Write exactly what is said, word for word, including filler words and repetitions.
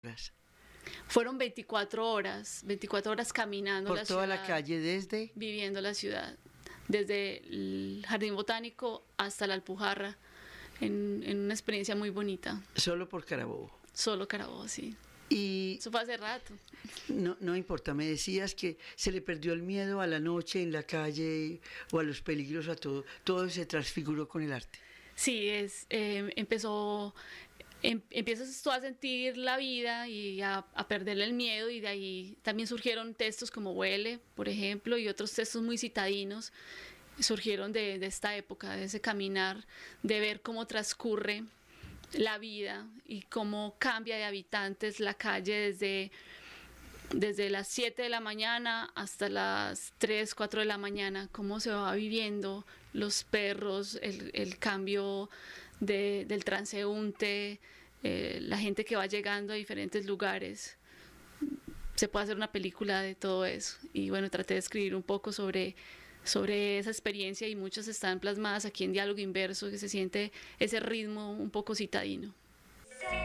horas. Fueron veinticuatro horas, veinticuatro horas caminando Por la toda ciudad, la calle desde... viviendo la ciudad, desde el Jardín Botánico hasta la Alpujarra, en, en una experiencia muy bonita. Solo por Carabobo. Solo Carabobo, sí. Y Eso fue hace rato. no, no importa, me decías que se le perdió el miedo a la noche en la calle o a los peligros, a todo. Todo se transfiguró con el arte. Sí, es, eh, empezó, em, empiezas tú a sentir la vida y a, a perderle el miedo, y de ahí también surgieron textos como Huele, por ejemplo, y otros textos muy citadinos, surgieron de, de esta época, de ese caminar, de ver cómo transcurre la vida y cómo cambia de habitantes la calle desde, desde las siete de la mañana hasta las tres, cuatro de la mañana, cómo se va viviendo los perros, el, el cambio de, del transeúnte, eh, la gente que va llegando a diferentes lugares. Se puede hacer una película de todo eso, y bueno, traté de escribir un poco sobre sobre esa experiencia, y muchas están plasmadas aquí en Diálogo Inverso, que se siente ese ritmo un poco citadino.